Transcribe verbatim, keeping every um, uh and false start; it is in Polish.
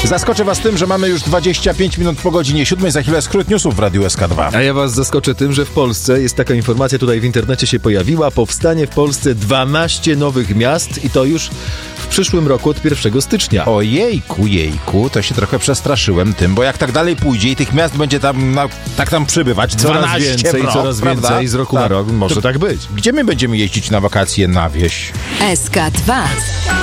Zaskoczę was tym, że mamy już dwadzieścia pięć minut po godzinie siódmej. Za chwilę skrót newsów w Radiu S K dwa. A ja was zaskoczę tym, że w Polsce jest taka informacja, tutaj w internecie się pojawiła, powstanie w Polsce dwanaście nowych miast i to już w przyszłym roku od pierwszego stycznia. Ojejku, jejku, to się trochę przestraszyłem tym, bo jak tak dalej pójdzie i tych miast będzie tam, na, tak tam przybywać, Coraz więcej, rok, coraz prawda? więcej z roku tak. na rok może to tak być. Gdzie my będziemy jeździć na wakacje na wieś? S K dwa.